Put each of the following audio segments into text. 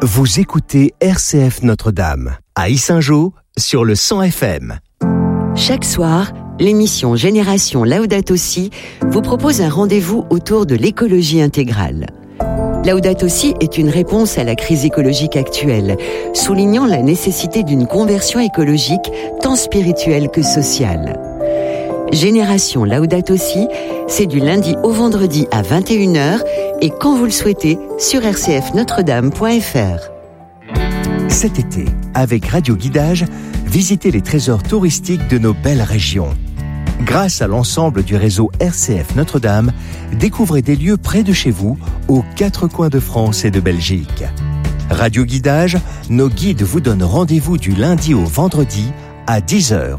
Vous écoutez RCF Notre-Dame, à Yssingeaux, sur le 100 FM. Chaque soir, l'émission Génération Laudato Si vous propose un rendez-vous autour de l'écologie intégrale. Laudato Si est une réponse à la crise écologique actuelle, soulignant la nécessité d'une conversion écologique tant spirituelle que sociale. Génération Laudato Si, c'est du lundi au vendredi à 21h et quand vous le souhaitez sur rcfnotredame.fr. Cet été, avec Radio Guidage, visitez les trésors touristiques de nos belles régions. Grâce à l'ensemble du réseau RCF Notre-Dame, découvrez des lieux près de chez vous, aux 4 coins de France et de Belgique. Radio Guidage, nos guides vous donnent rendez-vous du lundi au vendredi à 10h.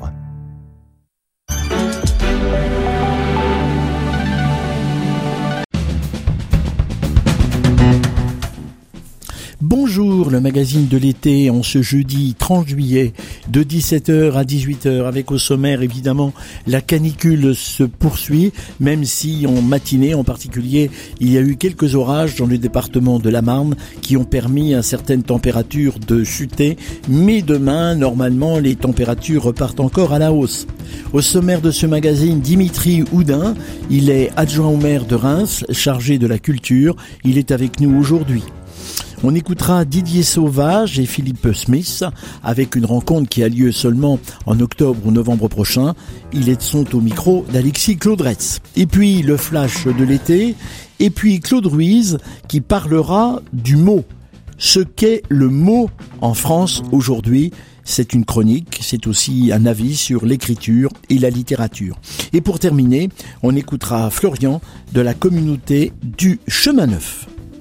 Bonjour, le magazine de l'été en ce jeudi 30 juillet de 17h à 18h avec au sommaire évidemment la canicule se poursuit, même si en matinée en particulier il y a eu quelques orages dans le département de la Marne qui ont permis à certaines températures de chuter, mais demain normalement les températures repartent encore à la hausse. Au sommaire de ce magazine, Dimitri Houdin, il est adjoint au maire de Reims, chargé de la culture, il est avec nous aujourd'hui. On écoutera Didier Sauvage et Philippe Smith avec une rencontre qui a lieu seulement en octobre ou novembre prochain. Ils sont au micro d'Alexis Claudretz. Et puis le flash de l'été, et puis Claude Ruiz qui parlera du mot. Ce qu'est le mot en France aujourd'hui. C'est une chronique, c'est aussi un avis sur l'écriture et la littérature. Et pour terminer, on écoutera Florian de la communauté du Chemin Neuf.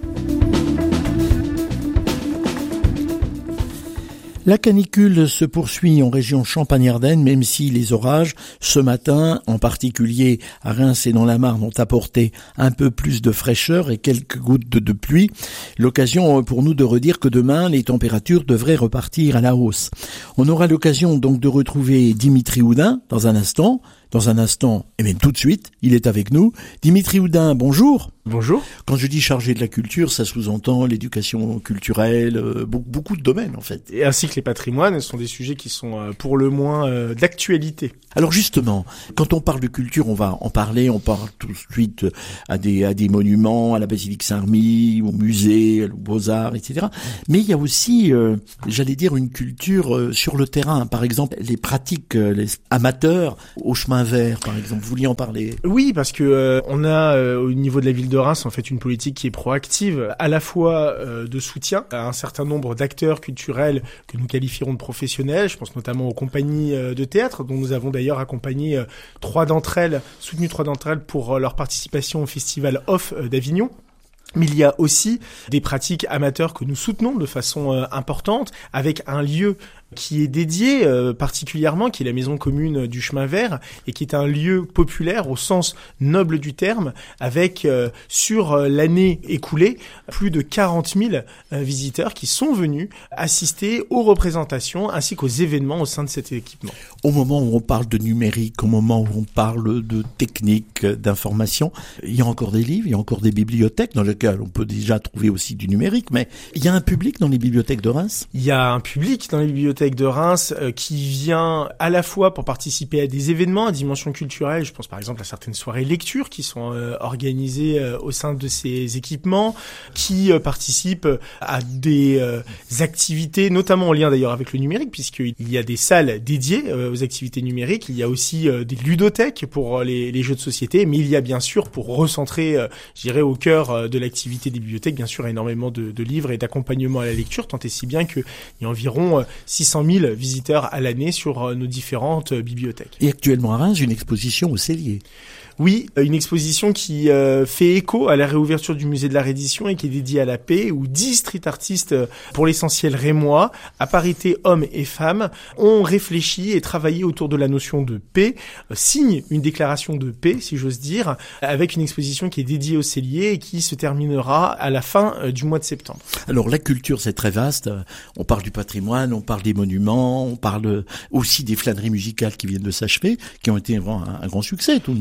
La canicule se poursuit en région Champagne-Ardenne, même si les orages, ce matin, en particulier à Reims et dans la Marne, ont apporté un peu plus de fraîcheur et quelques gouttes de pluie. L'occasion pour nous de redire que demain, les températures devraient repartir à la hausse. On aura l'occasion donc de retrouver Dimitri Houdin dans un instant, et même tout de suite, il est avec nous. Dimitri Houdin, bonjour. Bonjour. Quand je dis chargé de la culture, ça sous-entend l'éducation culturelle, beaucoup de domaines en fait. Et ainsi que les patrimoines, ce sont des sujets qui sont pour le moins d'actualité. Alors justement, quand on parle de culture, on va en parler, on parle tout de suite à des monuments, à la basilique Saint-Remy, au musée, aux Beaux-Arts, etc. Mais il y a aussi, j'allais dire, une culture sur le terrain. Par exemple, les pratiques les amateurs au chemin vert, par exemple. Vous vouliez en parler? Oui, parce que on a au niveau de la ville de Reims en fait une politique qui est proactive, à la fois de soutien à un certain nombre d'acteurs culturels que nous qualifierons de professionnels. Je pense notamment aux compagnies de théâtre dont nous avons d'ailleurs accompagné soutenu 3 d'entre elles pour leur participation au festival Off d'Avignon. Mais il y a aussi des pratiques amateurs que nous soutenons de façon importante, avec un lieu qui est dédié particulièrement, qui est la maison commune du chemin vert, et qui est un lieu populaire au sens noble du terme, avec sur l'année écoulée plus de 40 000 visiteurs qui sont venus assister aux représentations ainsi qu'aux événements au sein de cet équipement. Au moment où on parle de numérique, au moment où on parle de technique, d'information, il y a encore des livres, il y a encore des bibliothèques dans lesquelles on peut déjà trouver aussi du numérique, mais il y a un public dans les bibliothèques de Reims? Il y a un public dans les bibliothèques de Reims qui vient à la fois pour participer à des événements à dimension culturelle. Je pense par exemple à certaines soirées lecture qui sont organisées au sein de ces équipements, qui participent à des activités, notamment en lien d'ailleurs avec le numérique, puisqu'il y a des salles dédiées aux activités numériques. Il y a aussi des ludothèques pour les jeux de société, mais il y a bien sûr, pour recentrer, je dirais, au cœur de l'activité des bibliothèques, bien sûr, énormément de livres et d'accompagnement à la lecture, tant et si bien qu'il y a environ 600 000 visiteurs à l'année sur nos différentes bibliothèques. Et actuellement à Reims, une exposition au Cellier. Oui, une exposition qui fait écho à la réouverture du musée de la Reddition et qui est dédiée à la paix, où 10 street artistes, pour l'essentiel rémois, à parité hommes et femmes, ont réfléchi et travaillé autour de la notion de paix, signent une déclaration de paix, si j'ose dire, avec une exposition qui est dédiée au Cellier et qui se terminera à la fin du mois de septembre. Alors la culture, c'est très vaste. On parle du patrimoine, on parle des monuments, on parle aussi des flâneries musicales qui viennent de s'achever, qui ont été un grand succès tout de même. Qui ont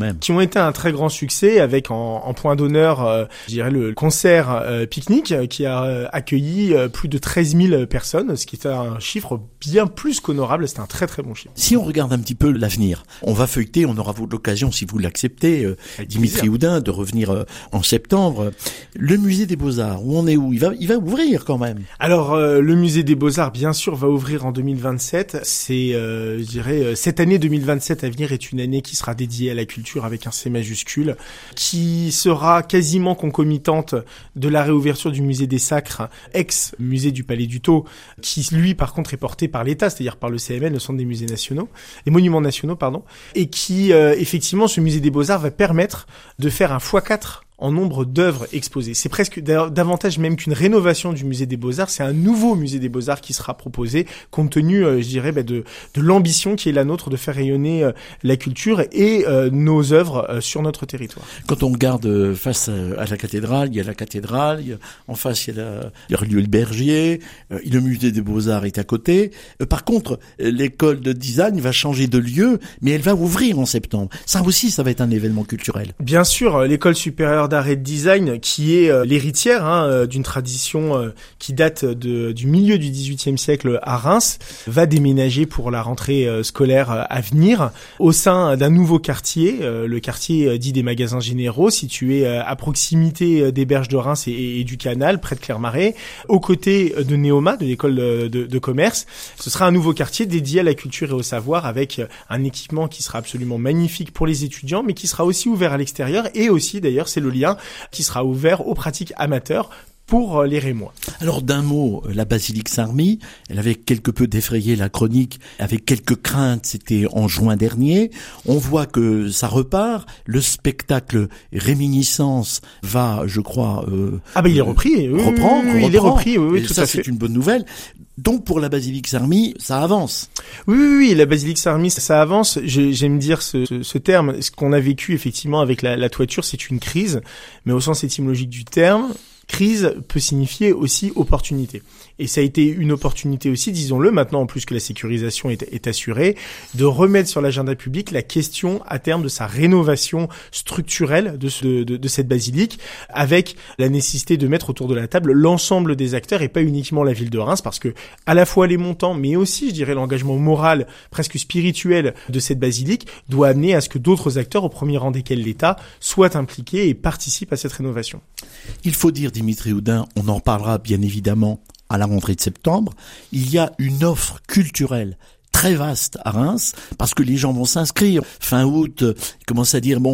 été un très grand succès avec en point d'honneur, je dirais le concert pique-nique qui a accueilli plus de 13 000 personnes, ce qui est un chiffre bien plus qu'honorable. C'était un très très bon chiffre. Si on regarde un petit peu l'avenir, on va feuilleter, on aura l'occasion, si vous l'acceptez, Dimitri Houdin, de revenir en septembre. Le musée des Beaux-Arts, où on est où? Il va ouvrir quand même. Alors le musée des Beaux-Arts, bien sûr, va ouvrir en 2027. C'est, je dirais, cette année 2027 à venir est une année qui sera dédiée à la culture avec un C majuscule, qui sera quasiment concomitante de la réouverture du musée des Sacres, ex-musée du Palais du Thau, qui lui par contre est porté par l'État, c'est-à-dire par le CMN, le Centre des musées nationaux, des monuments nationaux, pardon, et qui effectivement, ce musée des Beaux-Arts va permettre de faire un x4 en nombre d'œuvres exposées. C'est presque davantage même qu'une rénovation du musée des Beaux-Arts, c'est un nouveau musée des Beaux-Arts qui sera proposé, compte tenu, je dirais, de l'ambition qui est la nôtre de faire rayonner la culture et nos œuvres sur notre territoire. Quand on regarde face à la cathédrale, il y a la cathédrale, en face il y a le lieu Bergier, le musée des Beaux-Arts est à côté. Par contre, l'école de design va changer de lieu, mais elle va ouvrir en septembre. Ça aussi, ça va être un événement culturel. Bien sûr, l'école supérieure d'art et de design, qui est l'héritière d'une tradition qui date du milieu du XVIIIe siècle à Reims, va déménager pour la rentrée scolaire à venir au sein d'un nouveau quartier, le quartier dit des Magasins Généraux, situé à proximité des berges de Reims et du canal, près de Clermarais, aux côtés de Néoma, de l'école de commerce. Ce sera un nouveau quartier dédié à la culture et au savoir, avec un équipement qui sera absolument magnifique pour les étudiants, mais qui sera aussi ouvert à l'extérieur, et aussi d'ailleurs c'est le lien qui sera ouvert aux pratiques amateurs pour les Rémois. Alors d'un mot, la basilique Saint-Remy, elle avait quelque peu défrayé la chronique avec quelques craintes, c'était en juin dernier. On voit que ça repart, le spectacle Réminiscence va, je crois... il est repris, reprendre. Il est repris, oui, tout ça, à fait. C'est une bonne nouvelle. Donc pour la basilique Saint-Remy, ça avance. Oui, la basilique Saint-Remy, ça avance. J'aime dire ce terme. Ce qu'on a vécu effectivement avec la toiture, c'est une crise, mais au sens étymologique du terme. Crise peut signifier aussi opportunité. Et ça a été une opportunité aussi, disons-le, maintenant en plus que la sécurisation est assurée, de remettre sur l'agenda public la question à terme de sa rénovation structurelle de cette basilique, avec la nécessité de mettre autour de la table l'ensemble des acteurs et pas uniquement la ville de Reims, parce que à la fois les montants, mais aussi, je dirais, l'engagement moral, presque spirituel de cette basilique doit amener à ce que d'autres acteurs, au premier rang desquels l'État, soient impliqués et participent à cette rénovation. Il faut dire, Dimitri Houdin, on en parlera bien évidemment à la rentrée de septembre, il y a une offre culturelle très vaste à Reims, parce que les gens vont s'inscrire. Fin août, ils commencent à dire,